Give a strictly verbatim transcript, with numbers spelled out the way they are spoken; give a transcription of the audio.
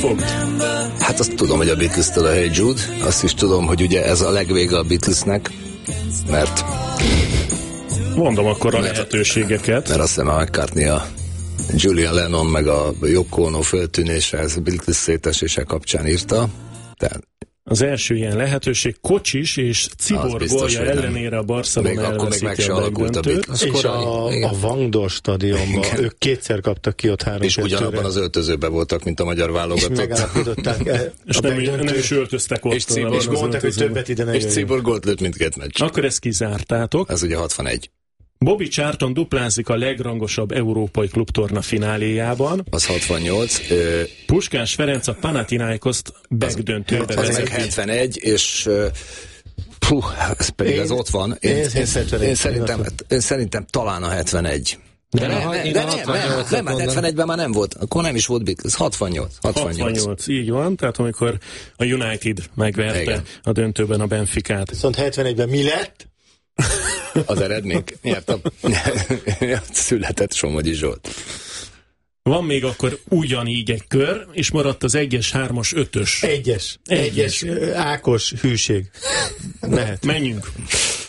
Fogd. Hát azt tudom, hogy a Beatles-től a Hey Jude, azt is tudom, hogy ugye ez a legvége a Beatlesnek, mert... Mondom akkor a mert, lehetőségeket. Mert azt hiszem a McCartney a Julian Lennon meg a Yoko Ono föltűnése, ez a Beatles szétesése kapcsán írta. Tehát az első ilyen lehetőség Kocsis és Cibor gólja ellenére a Barcelona elveszíti a megdöntőt. És a, a Vangdor stadionban ők kétszer kaptak ki ott három és ugyanabban az öltözőben voltak, mint a magyar válogatott. És megállapították. E, és nem, nem is öltöztek ott. És, Cibor, és mondták, hogy többet ide ne És Cibor gólt lőtt mindkét meccs. Akkor ezt kizártátok. Ez ugye hatvanegy. Bobby Charlton duplázik a legrangosabb európai klubtorna fináléjában. Az hatvannyolc. Ö... Puskás Ferenc a Panathinaikoszt megdöntőbe vezeti. Az meg hetvenegy, és puh, ez pedig én, az ott van. Én, én, én, én, én, szerintem, én szerintem talán a hetvenegy. De, de, ne, ne, de nem, nem, nem, nem, hetvenegyben már nem volt, akkor nem is volt Beatles, hatvannyolc. hatvannyolc, így van, tehát amikor a United megverte igen. a döntőben a Benficát. Viszont hetvenegyben mi lett? Az eredmény? Nyert a... született Somogyi Zsolt. Van még akkor ugyanígy egy kör, és maradt az egyes, hármas, ötös. Egyes. Egyes. Egyes. Ákos hűség. Mehet. Menjünk.